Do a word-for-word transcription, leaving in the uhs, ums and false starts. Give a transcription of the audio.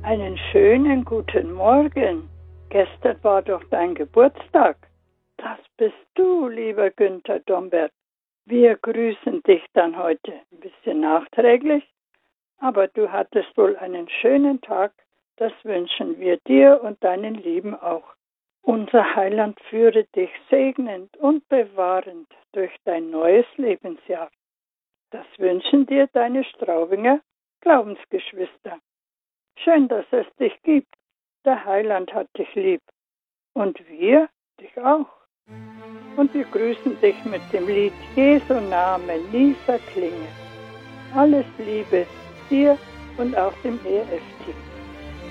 Einen schönen guten Morgen. Gestern war doch dein Geburtstag. Das bist du, lieber Günther Dombert. Wir grüßen dich dann heute ein bisschen nachträglich, aber du hattest wohl einen schönen Tag. Das wünschen wir dir und deinen Lieben auch. Unser Heiland führe dich segnend und bewahrend durch dein neues Lebensjahr. Das wünschen dir deine Straubinger Glaubensgeschwister. Schön, dass es dich gibt. Der Heiland hat dich lieb. Und wir dich auch. Und wir grüßen dich mit dem Lied Jesu Name nie verklinge. Alles Liebe dir und auch dem E F Team.